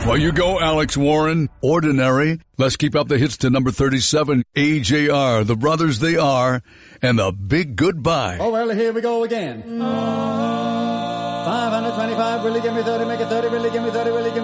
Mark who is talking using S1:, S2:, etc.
S1: Well, you go, Alex Warren. Ordinary. Let's keep up the hits to number 37. AJR, the brothers they are, and the big goodbye.
S2: Oh, well, here we go again. 525, really give me 30, make it 30, really give me 30, really give me